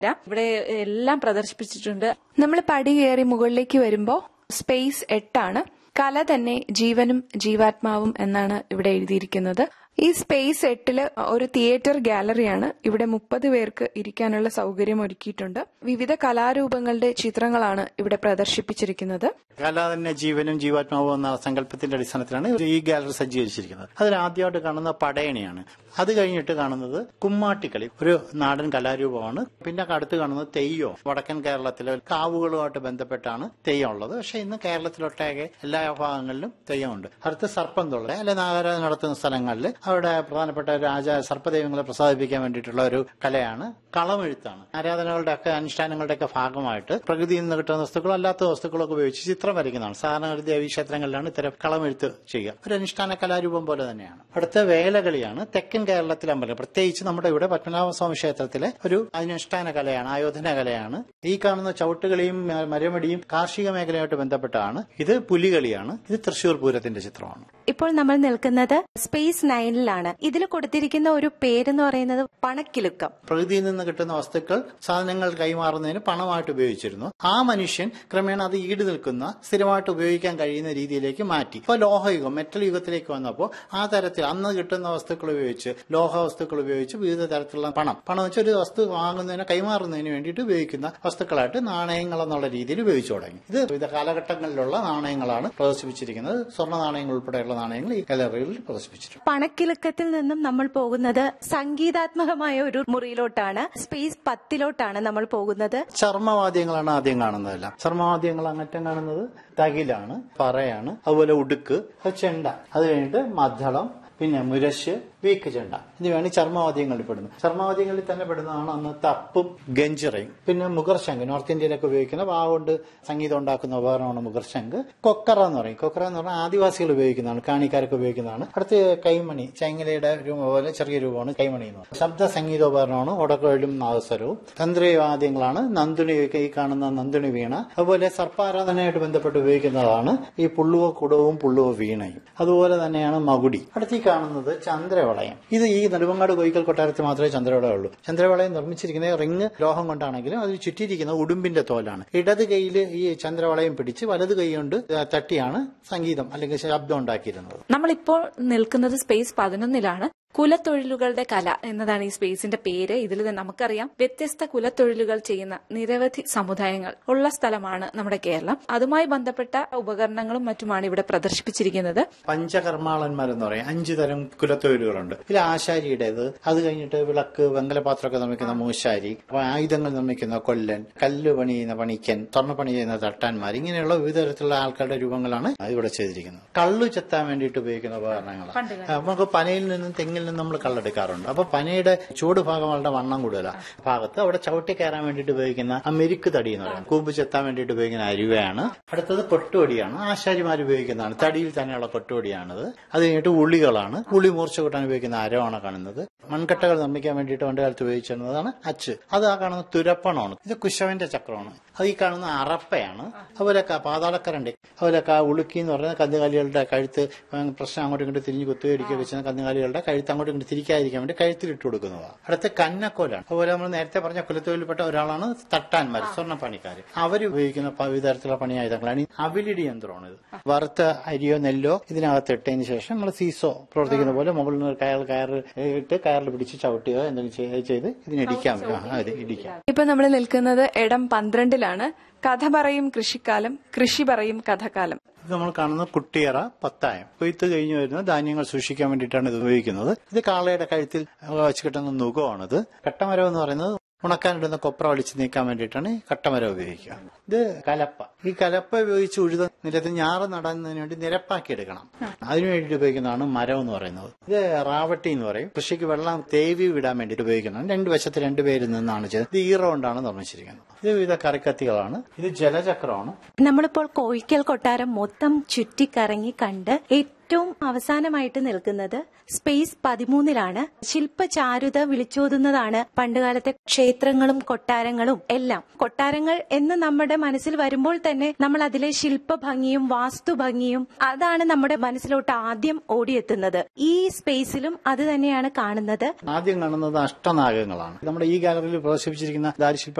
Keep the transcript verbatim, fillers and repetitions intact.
ഇവിടെ എല്ലാം പ്രദർശിപ്പിച്ചിട്ടുണ്ട്. നമ്മൾ പടി കയറി മുകളിലേക്ക് വരുമ്പോ സ്പേസ് എട്ടാണ്. കല തന്നെ ജീവനും ജീവാത്മാവും എന്നാണ് ഇവിടെ എഴുതിയിരിക്കുന്നത്. ഈ സ്പേസ് എട്ടില് ഒരു തിയേറ്റർ ഗാലറിയാണ്. ഇവിടെ മുപ്പത് പേർക്ക് ഇരിക്കാനുള്ള സൗകര്യം ഒരുക്കിയിട്ടുണ്ട്. വിവിധ കലാരൂപങ്ങളുടെ ചിത്രങ്ങളാണ് ഇവിടെ പ്രദർശിപ്പിച്ചിരിക്കുന്നത്. കല തന്നെ ജീവനും ജീവാത്മാവും എന്ന സങ്കല്പത്തിന്റെ അടിസ്ഥാനത്തിലാണ് ഈ ഗാലറി സജ്ജീകരിച്ചിരിക്കുന്നത്. അതിൽ ആദ്യമായിട്ട് കാണുന്ന പടയണിയാണ്. അത് കഴിഞ്ഞിട്ട് കാണുന്നത് കുമ്മാട്ടിക്കളി, ഒരു നാടൻ കലാരൂപമാണ്. പിന്നെ അടുത്ത് കാണുന്നത് തെയ്യം. വടക്കൻ കേരളത്തിലെ കാവുകളുമായിട്ട് ബന്ധപ്പെട്ടാണ് തെയ്യം ഉള്ളത്. പക്ഷെ ഇന്ന് കേരളത്തിലൊട്ടാകെ എല്ലാ ഭാഗങ്ങളിലും തെയ്യമുണ്ട്. അടുത്ത് സർപ്പം തുള്ളൽ, അല്ലെ നാഗരാജ നടത്തുന്ന സ്ഥലങ്ങളിൽ അവിടെ പ്രധാനപ്പെട്ട രാജ സർപ്പദൈവങ്ങളെ പ്രസാദിപ്പിക്കാൻ വേണ്ടിയിട്ടുള്ള ഒരു കലയാണ് കളമെഴുത്താണ്. ആരാധനകളുടെ ഒക്കെ അനുഷ്ഠാനങ്ങളുടെ ഒക്കെ ഭാഗമായിട്ട് പ്രകൃതിയിൽ നിന്ന് കിട്ടുന്ന വസ്തുക്കളോ അല്ലാത്ത വസ്തുക്കളൊക്കെ ഉപയോഗിച്ച് ചിത്രം വരയ്ക്കുന്നതാണ്. സാധാരണ ദേവീക്ഷേത്രങ്ങളിലാണ് ഇത്തരം കളമെഴുത്ത് ചെയ്യുക. ഒരു അനുഷ്ഠാന കലാരൂപം പോലെ തന്നെയാണ്. അടുത്ത വേലകളിയാണ്. തെക്കൻ കേരളത്തിലെ അമ്പലം, പ്രത്യേകിച്ച് നമ്മുടെ ഇവിടെ പത്മനാഭസ്വാമി ക്ഷേത്രത്തിലെ ഒരു അനുഷ്ഠാന കലയാണ്, ആയോധന കലയാണ്. ഈ കാണുന്ന ചവിട്ടുകളിയും മരമടിയും കാർഷിക മേഖലയായിട്ട് ബന്ധപ്പെട്ടാണ്. ഇത് പുലികളിയാണ്. ഇത് തൃശൂർ പൂരത്തിന്റെ ചിത്രമാണ്. ഇപ്പോൾ നമ്മൾ നിൽക്കുന്നത് സ്പേസ് നയനിലാണ്. ഇതിൽ കൊടുത്തിരിക്കുന്ന ഒരു പേരെന്ന് പറയുന്നത് പണക്കിലുക്കം. പ്രകൃതിയിൽ നിന്ന് കിട്ടുന്ന വസ്തുക്കൾ സാധനങ്ങൾ കൈമാറുന്നതിന് പണമായിട്ട് ഉപയോഗിച്ചിരുന്നു. ആ മനുഷ്യൻ ക്രമേണ അത് ഈട് നിൽക്കുന്ന സ്ഥിരമായിട്ട് ഉപയോഗിക്കാൻ കഴിയുന്ന രീതിയിലേക്ക് മാറ്റി. ഇപ്പോൾ ലോഹയുഗം, മെറ്റൽ യുഗത്തിലേക്ക് വന്നപ്പോൾ ആ തരത്തിൽ അന്ന് കിട്ടുന്ന വസ്തുക്കൾ ഉപയോഗിച്ച്, ലോഹ വസ്തുക്കൾ ഉപയോഗിച്ച് വിവിധ തരത്തിലുള്ള പണം പണം വെച്ച് ഒരു വസ്തു വാങ്ങുന്നതിന് കൈമാറുന്നതിന് വേണ്ടിയിട്ട് ഉപയോഗിക്കുന്ന വസ്തുക്കളായിട്ട് നാണയങ്ങൾ എന്നുള്ള രീതിയിൽ ഉപയോഗിച്ചു തുടങ്ങി. ഇത് വിവിധ കാലഘട്ടങ്ങളിലുള്ള നാണയങ്ങളാണ് പ്രദർശിപ്പിച്ചിരിക്കുന്നത്. സ്വർണ്ണ നാണയങ്ങൾ ഉൾപ്പെടെയുള്ള നാണയങ്ങൾ ഈ ഗാലറികളിൽ പ്രദർശിപ്പിച്ചിട്ടുണ്ട്. പണക്കിലുക്കത്തിൽ നിന്നും നമ്മൾ പോകുന്നത് സംഗീതാത്മകമായ ഒരു മുറിയിലോട്ടാണ്. സ്പേസ് പത്തിലോട്ടാണ് നമ്മൾ പോകുന്നത്. ചർമ്മവാദ്യങ്ങളാണ് ആദ്യം കാണുന്നതെല്ലാം. ചർമ്മവാദ്യങ്ങൾ അങ്ങറ്റം കാണുന്നത് തകിലാണ്, പറയാണ്, അതുപോലെ ഉടുക്ക്, ചെണ്ട, അത് കഴിഞ്ഞിട്ട് മദ്ദളം, പിന്നെ മുരശ്, വീക്ക് ചെണ്ട, ഇവയാണ് ചർമ്മവാദ്യങ്ങളിൽ പെടുന്നത്. ചർമ്മവാദ്യങ്ങളിൽ തന്നെ പെടുന്നതാണ് അന്ന് തപ്പും ഗഞ്ചിറയും. പിന്നെ മുഗർശംഖ്, നോർത്ത് ഇന്ത്യയിലൊക്കെ ഉപയോഗിക്കുന്ന വാ കൊണ്ട് സംഗീതം ഉണ്ടാക്കുന്ന ഉപകരണമാണ് മുഗർശംഖ്. കൊക്കറ എന്ന് പറയും. കൊക്കറ എന്ന് പറഞ്ഞാൽ ആദിവാസികൾ ഉപയോഗിക്കുന്നതാണ്, കാണിക്കാരൊക്കെ ഉപയോഗിക്കുന്നതാണ്. അടുത്ത് കൈമണി, ചൈങ്ങലയുടെ രൂപം പോലെ ചെറിയ രൂപമാണ് കൈമണി എന്ന് പറയുന്നത്. ശബ്ദ സംഗീതോപകരണമാണ് ഒടക്കോലും നാദസ്വരവും. തന്ത്രിവാദ്യങ്ങളാണ് നന്ദുണി, ഈ കാണുന്ന നന്ദുണി വീണ. അതുപോലെ സർപ്പാരാധനയായിട്ട് ബന്ധപ്പെട്ട് ഉപയോഗിക്കുന്നതാണ് ഈ പുള്ളുവ കുടവും പുള്ളുവ വീണയും. അതുപോലെ തന്നെയാണ് മകുടി. അടുത്ത് ഈ കാണുന്നത് ചന്ദ്രവളയം. ഇത് ഈ നെടുമങ്ങാട് കോയിക്കൽ കൊട്ടാരത്തിൽ മാത്രമേ ചന്ദ്രവളയം ഉള്ളൂ. ചന്ദ്രവളയം നിർമ്മിച്ചിരിക്കുന്നത് റിങ് ലോഹം കൊണ്ടാണെങ്കിലും അതിൽ ചുറ്റിയിരിക്കുന്നത് ഉടുമ്പിന്റെ തോലാണ്. ഇടത് കൈയിൽ ഈ ചന്ദ്രവളയം പിടിച്ച് വലത് കൈ കൊണ്ട് തട്ടിയാണ് സംഗീതം അല്ലെങ്കിൽ ശബ്ദം ഉണ്ടാക്കിയിരുന്നത്. നമ്മളിപ്പോൾ നിൽക്കുന്നത് സ്പേസ് പതിനൊന്നിലാണ്. കുലത്തൊഴിലുകളുടെ കല എന്നതാണ് ഈ സ്പേസിന്റെ പേര്. ഇതിൽ നമുക്കറിയാം വ്യത്യസ്ത കുലത്തൊഴിലുകൾ ചെയ്യുന്ന നിരവധി സമുദായങ്ങൾ ഉള്ള സ്ഥലമാണ് നമ്മുടെ കേരളം. അതുമായി ബന്ധപ്പെട്ട ഉപകരണങ്ങളും മറ്റുമാണ് ഇവിടെ പ്രദർശിപ്പിച്ചിരിക്കുന്നത്. പഞ്ചകർമാളന്മാരെന്ന് പറയും. അഞ്ചു തരം കുലത്തൊഴിലുകളുണ്ട്. ഇതിൽ ആശാരിയുടേത്, അത് കഴിഞ്ഞിട്ട് വിളക്ക്, വെങ്കലപാത്രമൊക്കെ നിർമ്മിക്കുന്ന മൂശാരി, ആയുധങ്ങൾ നിർമ്മിക്കുന്ന കൊല്ലൻ, കല്ല് പണി ചെയ്യുന്ന പണിക്കൻ, സ്വർണ്ണപ്പണി ചെയ്യുന്ന തട്ടാന്മാർ, ഇങ്ങനെയുള്ള വിവിധ തരത്തിലുള്ള ആൾക്കാരുടെ രൂപങ്ങളാണ് ഇവിടെ ചെയ്തിരിക്കുന്നത്. കള്ളു ചെത്താൻ വേണ്ടിയിട്ട് ഉപയോഗിക്കുന്ന ഉപകരണങ്ങളാണ്. നമുക്ക് പനയിൽ നിന്നും തെങ്ങിൽ നിന്ന് നമ്മൾ കള്ളെടുക്കാറുണ്ട്. അപ്പൊ പനയുടെ ചൂട് ഭാഗം വളരെ വണ്ണം കൂടുതലാണ്. ഭാഗത്ത് അവിടെ ചവിട്ടി കയറാൻ വേണ്ടിയിട്ട് ഉപയോഗിക്കുന്ന ആ മെരുക്ക് തടി എന്ന് പറയുന്നത്. കൂമ്പ് ചെത്താൻ വേണ്ടിയിട്ട് ഉപയോഗിക്കുന്ന അരുവയാണ്. അടുത്തത് പൊട്ടുപൊടിയാണ്. ആശാരിമാർ ഉപയോഗിക്കുന്നതാണ്. തടിയിൽ തന്നെയുള്ള പൊട്ടുപൊടിയാണത്. അത് കഴിഞ്ഞിട്ട് ഉള്ളികളാണ്. ഉള്ളി മൂർച്ച കൂട്ടാൻ ഉപയോഗിക്കുന്ന അരവാണ് കാണുന്നത്. മൺകട്ടകൾ നിർമ്മിക്കാൻ വേണ്ടിയിട്ട് പണ്ട് കാലത്ത് ഉപയോഗിച്ചിരുന്നതാണ് അച്ച്. അത് ആ കാണുന്ന തുരപ്പണമാണ്. ഇത് കുശവന്റെ ചക്രമാണ്. അത് ഈ കാണുന്ന അറപ്പയാണ്. അതുപോലെ പാതാളക്കരണ്ടി, അതുപോലെ ഉളുക്കി എന്ന് പറയുന്ന കന്നുകാലികളുടെ കഴുത്ത് പ്രശ്നം അങ്ങോട്ടും ഇങ്ങോട്ട് തിരിഞ്ഞ് കുത്തുകയടിക്കുക വെച്ചാൽ കന്നുകാലികളുടെ കഴുത്ത് അങ്ങോട്ടും ഇങ്ങോട്ട് തിരിക്കാതിരിക്കാൻ വേണ്ടി കഴുത്തിലിട്ട് കൊടുക്കുന്നതാണ്. അടുത്ത് കന്നക്കോലാണ്. അതുപോലെ നമ്മൾ നേരത്തെ പറഞ്ഞ കുലത്തൊഴിൽപ്പെട്ട ഒരാളാണ് തട്ടാന്മാർ, സ്വർണ്ണപ്പണിക്കാർ. അവർ ഉപയോഗിക്കുന്ന വിവിധ തരത്തിലുള്ള പണിയായുധങ്ങളാണ്. അവിലിടി യന്ത്രമാണ് ഇത്. വറുത്ത അരിയോ നെല്ലോ ഇതിനകത്ത് ഇട്ടതിന് ശേഷം നമ്മൾ സീസോ പ്രവർത്തിക്കുന്ന പോലെ മുകളിൽ നിന്ന് കയർ കയർ ഇട്ട് കയറിൽ പിടിച്ച് ചവിട്ടുകയോ എന്തെങ്കിലും ചെയ്ത് ഇതിനിടിക്കാൻ ഇടിക്കാം. ഇപ്പൊ നമ്മൾ നിൽക്കുന്നത് ഇടം പന്ത്രണ്ടിലാണ്. കഥ പറയും കൃഷിക്കാലം, കൃഷി പറയും കഥകാലം. ഇത് നമ്മൾ കാണുന്ന കുട്ടിയറ, പത്തായം. കൊയ്ത്ത് കഴിഞ്ഞു വരുന്ന ധാന്യങ്ങൾ സൂക്ഷിക്കാൻ വേണ്ടിയിട്ടാണ് ഇത് ഉപയോഗിക്കുന്നത്. ഇത് കാളയുടെ കഴുത്തിൽ വെച്ച് കിട്ടുന്ന നുകമാണിത്. കട്ടമരം എന്ന് പറയുന്നത് ഉണക്കാനിടുന്ന കൊപ്ര വലിച്ചു നീക്കാൻ വേണ്ടിയിട്ടാണ് കട്ടമരം ഉപയോഗിക്കുക. ഇത് കലപ്പ. ഈ കലപ്പ ഉപയോഗിച്ച് ഉഴുത നിലത്ത് ഞാറ് നടുന്നതിന് വേണ്ടി നിരപ്പാക്കി എടുക്കണം. അതിനു വേണ്ടിയിട്ട് ഉപയോഗിക്കുന്നതാണ് മരം എന്ന് പറയുന്നത്. ഇത് റാവട്ടി എന്ന് പറയും. കൃഷിക്ക് വെള്ളം തേവി വിടാൻ വേണ്ടിയിട്ട് ഉപയോഗിക്കുന്നതാണ്. രണ്ട് വശത്ത് രണ്ടുപേരിൽ നിന്നാണ് ചെയ്തത്. ഇത് ഈറ കൊണ്ടാണ് നിർമ്മിച്ചിരിക്കുന്നത്. ഇത് വിവിധ കറിക്കത്തികളാണ്. ഇത് ജലചക്രമാണ്. നമ്മളിപ്പോൾ കോയിക്കൽ കൊട്ടാരം മൊത്തം ചുറ്റിക്കറങ്ങി കണ്ട് ഏറ്റവും അവസാനമായിട്ട് നിൽക്കുന്നത് സ്പേസ് പതിമൂന്നിലാണ്. ശില്പചാരുത വിളിച്ചോതുന്നതാണ് പണ്ടുകാലത്തെ ക്ഷേത്രങ്ങളും കൊട്ടാരങ്ങളും എല്ലാം. കൊട്ടാരങ്ങൾ എന്ന് നമ്മുടെ മനസ്സിൽ വരുമ്പോൾ തന്നെ നമ്മൾ അതിലെ ശില്പഭംഗിയും വാസ്തുഭംഗിയും അതാണ് നമ്മുടെ മനസ്സിലോട്ട് ആദ്യം ഓടിയെത്തുന്നത്. ഈ സ്പേസിലും അത് തന്നെയാണ് കാണുന്നത്. ആദ്യം കാണുന്നത് അഷ്ടനാഗങ്ങളാണ്. നമ്മുടെ ഈ ഗാലറിയിൽ പ്രദർശിപ്പിച്ചിരിക്കുന്ന ദാരുശില്പ